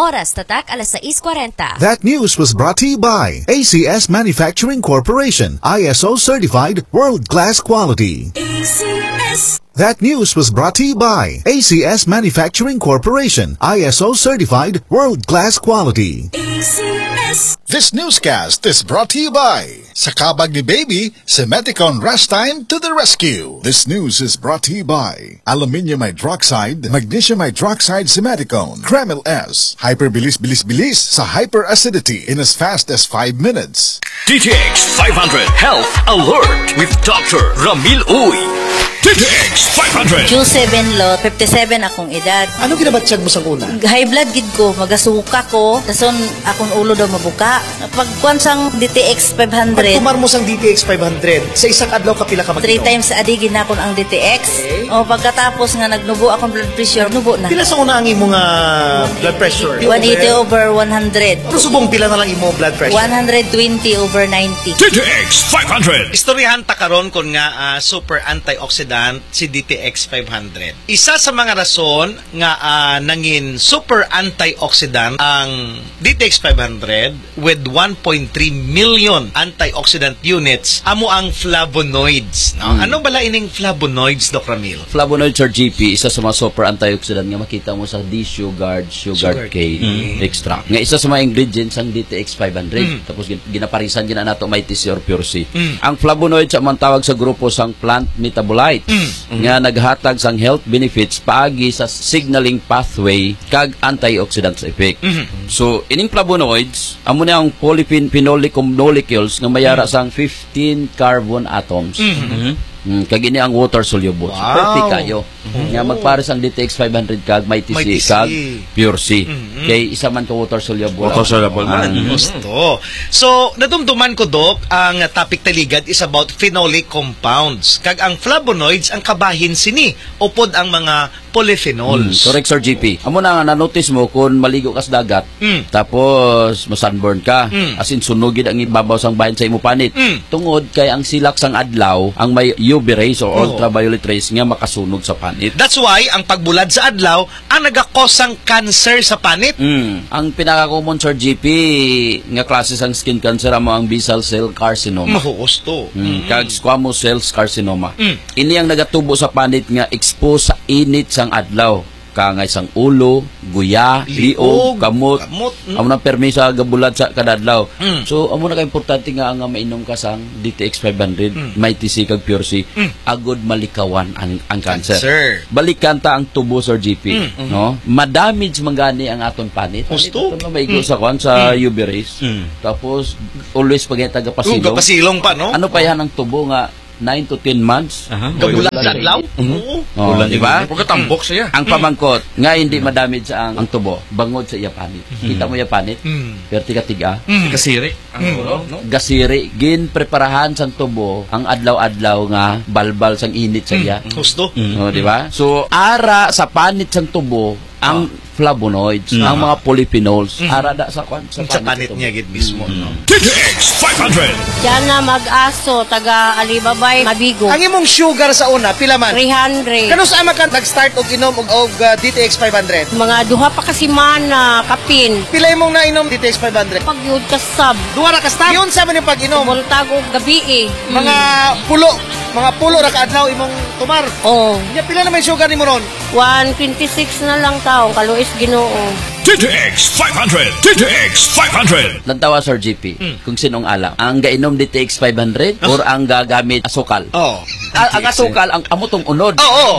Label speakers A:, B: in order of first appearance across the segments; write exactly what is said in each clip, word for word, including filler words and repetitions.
A: Oras tatak alas sais kuwarenta.
B: That news was brought to you by A C S Manufacturing Corporation, I S O certified, world-class quality.
C: A C S.
B: That news was brought to you by A C S Manufacturing Corporation, I S O certified, world-class quality.
C: A C S.
D: This newscast is brought to you by Sa kabag ni baby, Semeticon Rush Time to the rescue. This news is brought to you by Aluminium Hydroxide, Magnesium Hydroxide Semeticon, Kremil S, hyperbilis-bilis-bilis sa hyperacidity in as fast as five minutes.
E: D T X five hundred Health Alert with Doctor Ramil Uy. D T X five hundred.
F: Q seven lot, fifty-seven akong edad.
G: Ano ginabatsag mo sa una?
F: High blood gid ko, magasuka ko, dason akong ulo daw mabuka. Pagkuan sang D T X five hundred.
G: Pagkumar mo sang D T X five hundred, sa isang adlaw ka pila ka mag-inom?
F: Three times sa adi ginakon ang D T X.
G: Okay.
F: O pagkatapos nga nagnubo akong blood pressure, nubo na.
G: Pila sa una ang imong uh, blood pressure?
F: one eighty over one hundred.
G: Ano subong pila na lang imong blood pressure?
F: one twenty over ninety.
E: D T X five hundred.
H: Istoryahan ta karon kon nga uh, super antioxidant si D T X five hundred. Isa sa mga rason nga uh, nangin super antioxidant ang D T X five hundred with one point three million antioxidant units amo ang flavonoids. No?
I: Mm.
H: Ano bala ining flavonoids, Doc Ramil?
I: Flavonoids or G P, isa sa mga super antioxidant nga makita mo sa D-sugared, sugar cane
H: Mm.
I: extract. Nga isa sa mga ingredients ang D T X five hundred.
H: Mm.
I: Tapos gin- ginaparisan gina nato may T C or pure C.
H: Mm.
I: Ang flavonoids sa man tawag sa grupo sang plant metabolites
H: Mm.
I: nga naghatag sang health benefits paagi sa signaling pathway kag antioxidant effect.
H: Mm.
I: So ining flavonoids amo na ang polyphenolic molecules nga mayara sang fifteen carbon atoms.
H: Mm.
I: Mm, kag ini ang water soluble. So,
H: Wow.
I: perfect kayo.
H: Mm-hmm.
I: Nga magpares ang D T X five hundred kag may T C,
H: May T C.
I: kag pure C.
H: Mm-hmm.
I: Kay isa man ka water soluble.
J: Water soluble man.
I: Ah,
H: Gusto. So, nadumduman ko, Doc, ang topic taligad is about phenolic compounds. Kag ang flavonoids, ang kabahin sini. Upod ang mga
I: Mm,
H: polyphenols.
I: correct, Sir G P. Amo na nga na-notice mo kung maligo ka sa dagat,
H: Mm.
I: tapos masunburn ka,
H: Mm.
I: as in sunugid ang ibabaw sang bahin sa imo panit.
H: Mm.
I: Tungod kay ang silak sang adlaw, ang may U V rays o
H: Oo.
I: ultraviolet rays nga makasunog sa panit.
H: That's why, ang pagbulad sa adlaw, ang nagakosang cancer sa panit.
I: Mm. Ang pinaka-common, Sir G P, nga klase sang skin cancer amo ang basal cell carcinoma.
H: Mahugusto.
I: Mm, kag squamous cells carcinoma.
H: Mm.
I: Ini ang nagatubo sa panit nga expose sa init sang adlaw. Kangay sang ulo, guya,
H: Liog,
I: liog, kamot.
H: kamot, mm.
I: Amo na permisa gabulad sa kadadlaw.
H: Mm.
I: So amo na ka importante nga nga mainom ka sang D T X five hundred,
H: Mm.
I: may T C kag pure C.
H: Mm.
I: Agod malikawan ang ang cancer.
H: Cancer.
I: Balikan ta ang tubo, Sir G P,
H: Mm.
I: no? Madamage mangani ang aton panit.
H: Gusto.
I: Ito na maigo sa kwan sa
H: Mm.
I: U V rays.
H: Mm.
I: Tapos always pag taga
H: Uh,
I: pasilong.
H: kapasilong pa, no?
I: Ano pa yan ang tubo nga nine to ten months?
H: Kabulan sa adlaw? Oo.
I: Oh, di ba?
J: Pagkatambok siya.
I: Ang pamangkot nga hindi madamage ang ang tubo, bangod sa iya panit. Kita mo iya panit?
H: Mm.
I: Perti ka tiga.
H: Mm.
J: Kasiri. Ang
H: Mm.
J: ulo, no?
I: Gasiri gin preparahan sang tubo ang adlaw-adlaw nga balbal sang init sa iya.
H: Gusto.
I: Oh, di ba? So ara sa panit sang tubo ang flavonoids, ang mga polyphenols, ara da sa kwan sa
H: Sa panit
I: tubo.
H: niya gid mismo, no?
E: D T X five hundred.
K: Diyan na mag-aso, taga Alibabay, Mabigo.
G: Ang imong sugar sa una, pila man?
K: three hundred.
G: Kano sa ama ka nag-start og inom og, og uh, D T X five hundred?
K: Mga duha pa kasi mana, kapin.
G: Pila imong nainom D T X five hundred?
K: Pag yun ka sab,
G: Duha ra ka stop. Yun sa man yung pag-inom.
K: bultag og gabi eh.
G: Mga pulo, mga pulo ra ka adlaw imong tumar.
K: Oh,
G: Nya pila na may sugar nimo ron?
K: one twenty-six na lang tao, kaluis ginoo.
E: D T X five hundred. D T X five hundred.
I: Lantawa, Sir G P, kung sinong alam. Ang gainom D T X five hundred or ang gagamit asukal?
H: Oh.
I: A- ang asukal, ang amotong unod.
H: Oo.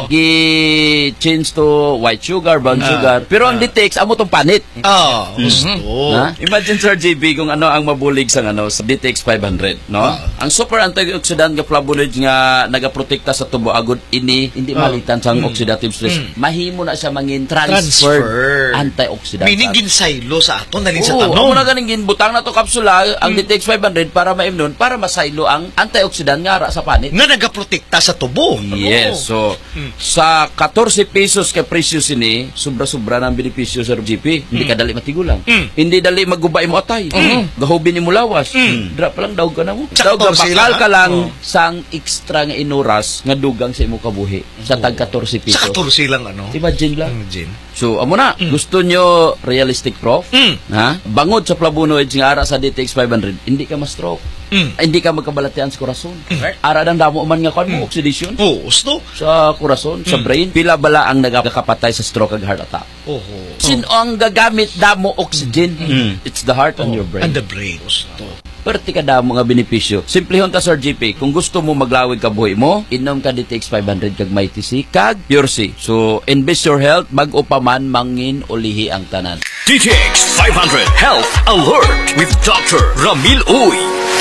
I: Gi-change to white sugar, brown sugar. Pero ang D T X, amotong panit.
H: Oh, gusto.
I: Ha? Imagine, Sir G P, kung ano ang mabulig sa ano sa D T X five hundred, no? Ang super antioxidant nga flavonoid nga nagaprotekta sa tubo agud ini hindi malitan sang oxidative stress. Mahimo na siya mangin transfer
H: Transfer.
I: antioxidant.
H: Meaning ginsaylo sa aton, dalhin sa
I: Oo,
H: tanong.
I: amo na ganing ginbutang na to kapsula ang D T X five hundred para maimnon para masaylo ang antioxidant nga ara sa panit.
H: Nga nagaprotekta sa tubo.
I: Yes, so sa fourteen pesos ka presyo sini, sobra-sobra ng benepisyo sa G P. Hindi ka dali matigulang.
H: Mm.
I: Hindi dali magubay mo atay. Gahubin ni mo lawas. Drop lang daw ka na mo.
H: Sa
I: Daw ka
H: fourteen
I: bakal
H: sila,
I: ka
H: ha?
I: lang
H: Oh.
I: sang extra nga inuras nga dugang sa imo kabuhi sa tag fourteen pesos.
H: Sa katursi lang, ano?
I: Imagine lang.
H: Imagine.
I: So, amo na, gusto nyo realistic prof?
H: Mm.
I: Ha? Bangod sa flavonoids nga ara sa D T X five hundred, hindi ka ma-stroke.
H: Mm.
I: Hindi ka magkabalatian sa korason. Mm. Ara ng damo man nga kon mo, oxidation.
H: Oh, gusto.
I: Sa korason, sa
H: Mm.
I: brain, pila bala ang nagkakapatay sa stroke ag heart attack.
H: Oho.
I: Sino ang gagamit damo oxygen? It's the heart and your brain.
H: And the brain. Gusto.
I: Perti ka damo nga benepisyo. Simplehon ta Sir G P, kung gusto mo maglawig ka buhi mo, inom ka D T X five hundred kag Mighty C kag Pure C. So, invest your health, mag-upaman mangin ulihi ang tanan.
E: D T X five hundred Health Alert with Doctor Ramil Uy.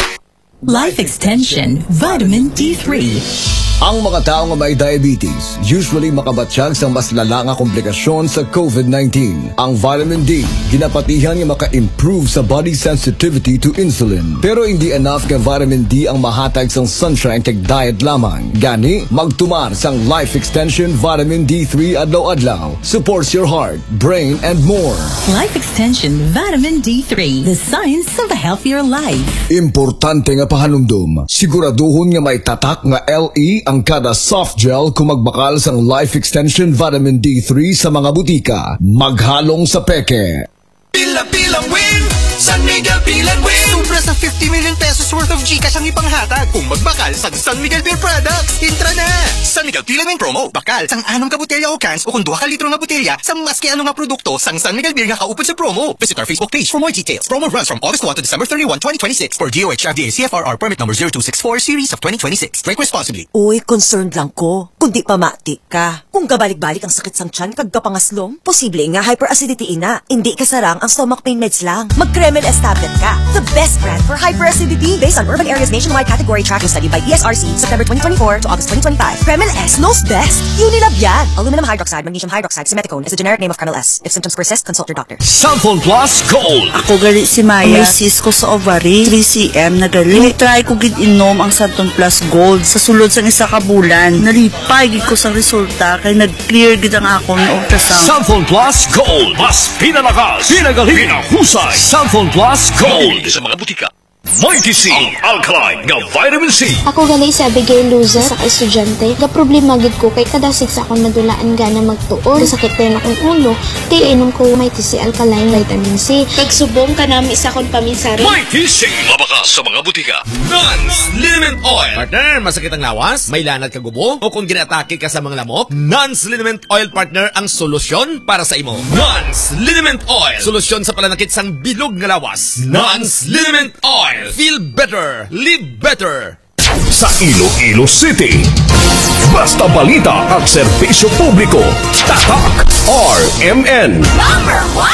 C: Life Extension Vitamin D three.
J: Ang mga tao nga may diabetes usually makabatsyag sa mas lala nga komplikasyon sa COVID nineteen. Ang vitamin D, ginapatihan nga maka-improve sa body sensitivity to insulin. Pero hindi enough nga vitamin D ang mahatag sang sunshine kag diet lamang. Gani, magtumar sang Life Extension Vitamin D three adlaw-adlaw. Supports your heart, brain, and more.
C: Life Extension Vitamin D three. The science of a healthier life.
J: Importante nga pahanumdum, siguraduhon nga may tatak nga L E ang kada soft gel kung magbakal sang Life Extension Vitamin D three sa mga butika. Maghalong sa peke.
G: Pila-pilang win! San Miguel Pilang Win! Sobra sa fifty million pesos worth of Gcash ang ipanghatag kung magbakal sa San Miguel Beer Products. Intra na! San Miguel Pilang Win promo. Bakal sang anong ka botelya o cans o kung duha ka litro nga botelya sang maski anong nga produkto sang San Miguel Beer nga kaupod sa promo. Visit our Facebook page for more details. Promo runs from August first to December thirty-first, twenty twenty-six for D O H F D A C F R R permit number zero two six four series of twenty twenty-six. Drink responsibly.
L: Uy, concerned lang ko. Kundi pa mati ka. Kung kabalik-balik ang sakit sang tiyan kag kapangaslom, posible nga hyperacidity ina. Hindi kasarang ang stomach pain meds lang. Mag-Kremel S tablet ka. The best brand for hyperacidity based on Urban Areas Nationwide Category Tracking Study by E S R C, September twenty twenty-four to August twenty twenty-five. Kremel S knows best. Unilab yan. Aluminum hydroxide, magnesium hydroxide, simeticone is the generic name of Kremel S. If symptoms persist, consult your doctor.
E: Samphon Plus Gold.
M: Ako gali si Maya. May cyst ko sa ovary, three centimeters na gali. Try ko gid inom ang Samphon Plus Gold sa sulod sang isa ka bulan. Nalipay gid ko sa resulta kay nag-clear gid ang akong ultrasound.
E: Samphon Plus Gold. Mas pinalakas, pinagaling, pinahusay. Samphon Plus Gold. Sa mga butika. Mighty C, ang alkaline nga vitamin C.
N: Ako gali si Abigail Loza sa estudyante. Ga problema gid ko kay kada six akong madulaan gana magtuon. Sakit din akong ulo. Kay inom ko Mighty C alkaline vitamin C. Kag subong kanami sa akong paminsari.
E: Mighty C, mabakas sa mga butika. Nance Liniment Oil.
O: Partner, masakit ang lawas? May lanad ka gubo? O kung ginatake ka sa mga lamok? Nance Liniment Oil, partner, ang solusyon para sa imo. Nance Liniment Oil. Solusyon sa palanakit sang bilog nga lawas. Nance Liniment Oil. Feel better. Live better.
E: Sa Iloilo City, basta balita at serbisyo publiko. Tatak R M N.
C: Number one!